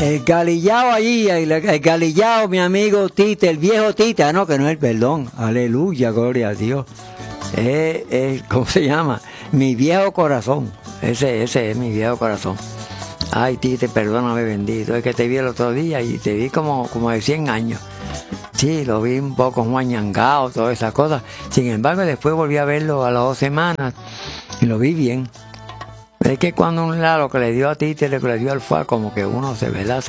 El galillao allí, el galillao, mi amigo Tite, el viejo Tite, no, que no es el perdón, aleluya, gloria a Dios. ¿Cómo se llama? Mi viejo corazón, ese es mi viejo corazón. Ay, Tite, perdóname, bendito, es que te vi el otro día y te vi como de 100 años. Sí, lo vi un poco guañangao, todas esas cosas. Sin embargo, después volví a verlo a las 2 semanas y lo vi bien. Es que cuando un lado que le dio a Tite, lo que le dio al FUA, como que uno ¿verdad?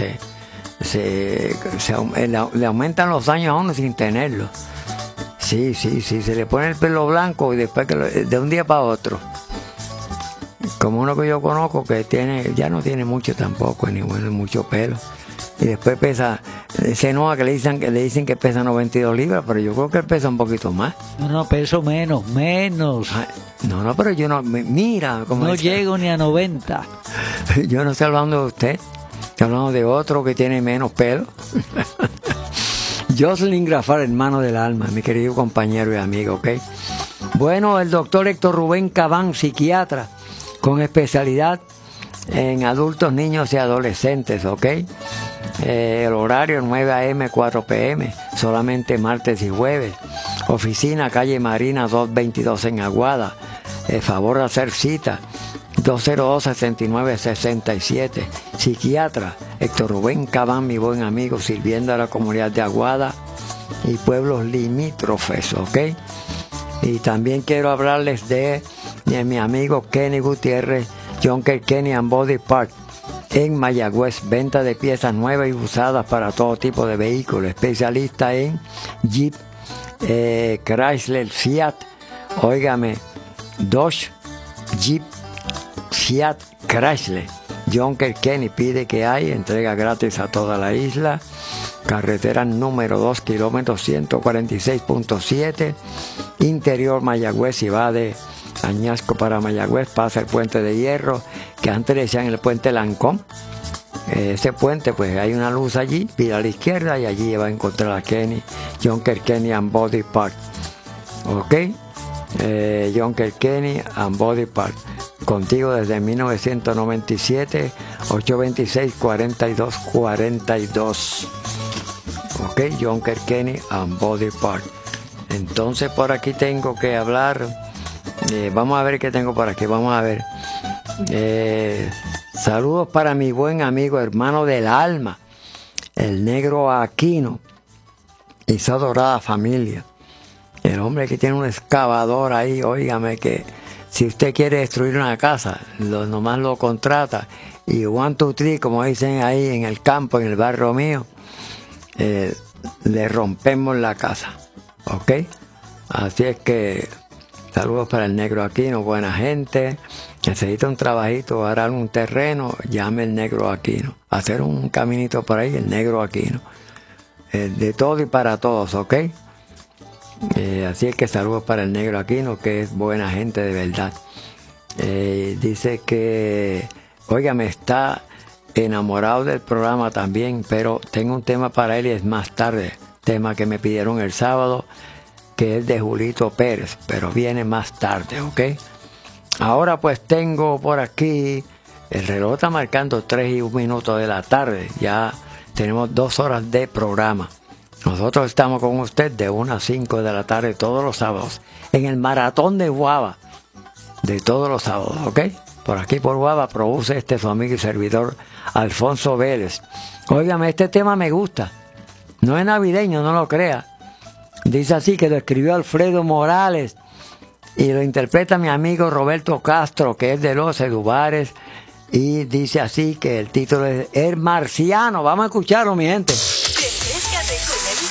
Le aumentan los años a uno sin tenerlo. Sí, se le pone el pelo blanco y después de un día para otro. Como uno que yo conozco que ya no tiene mucho tampoco, ni bueno, mucho pelo. Y después pesa, ese Noah que le dicen que pesa 92 libras, pero yo creo que él pesa un poquito más. No, peso menos. Ay, no, pero yo no, mira. No llego ni a 90. Yo no estoy hablando de usted, estoy hablando de otro que tiene menos pelo. Jocelyn Grafar, hermano del alma, mi querido compañero y amigo, ¿ok? Bueno, el doctor Héctor Rubén Cabán, psiquiatra, con especialidad en adultos, niños y adolescentes, ¿ok? El horario 9 a.m., 4 p.m., solamente martes y jueves. Oficina, calle Marina 222 en Aguada. Favor de hacer cita, 202-6967. Psiquiatra, Héctor Rubén Cabán, mi buen amigo, sirviendo a la comunidad de Aguada y pueblos limítrofes, ¿ok? Y también quiero hablarles de mi amigo Kenny Gutiérrez, Junker Kenny and Body Parts, en Mayagüez, venta de piezas nuevas y usadas para todo tipo de vehículos, especialista en Jeep, Chrysler, Fiat, óigame, Dodge, Jeep, Fiat, Chrysler. Junker Kenny pide que hay entrega gratis a toda la isla. Carretera número 2, kilómetros 146.7, interior Mayagüez, y va de Añasco para Mayagüez, pasa el puente de hierro, que antes le decían el puente Lancón. Ese puente, pues hay una luz allí, pide a la izquierda y allí va a encontrar a Kenny, Junker Kenny and Body Parts. ¿Ok? Junker Kenny and Body Parts. Contigo desde 1997, 826-4242. Ok, Junker Kenny and Body Parts. Entonces por aquí tengo que hablar. Vamos a ver qué tengo por aquí. Vamos a ver. Saludos para mi buen amigo, hermano del alma, el negro Aquino y su adorada familia. El hombre que tiene un excavador ahí, óigame, que si usted quiere destruir una casa, nomás lo contrata. Y 1, 2, 3, como dicen ahí en el campo, en el barrio mío, le rompemos la casa. ¿Ok? Así es que saludos para el negro Aquino, buena gente. Necesita un trabajito, arar un terreno, llame el negro Aquino. Hacer un caminito por ahí, el negro Aquino. De todo y para todos, ¿ok? Así es que saludos para el negro Aquino, que es buena gente de verdad. Dice que, oiga, me está enamorado del programa también, pero tengo un tema para él y es más tarde. Tema que me pidieron el sábado, que es de Julito Pérez, pero viene más tarde, ¿ok? Ahora pues tengo por aquí, el reloj está marcando 3:01 de la tarde, ya tenemos 2 horas de programa. Nosotros estamos con usted de 1 a 5 de la tarde todos los sábados, en el maratón de Guava, de todos los sábados, ¿ok? Por aquí por Guava produce su amigo y servidor Alfonso Vélez. Óigame, este tema me gusta, no es navideño, no lo crea. Dice así, que lo escribió Alfredo Morales y lo interpreta mi amigo Roberto Castro, que es de Los Edubares, y dice así que el título es El Marciano. Vamos a escucharlo, mi gente.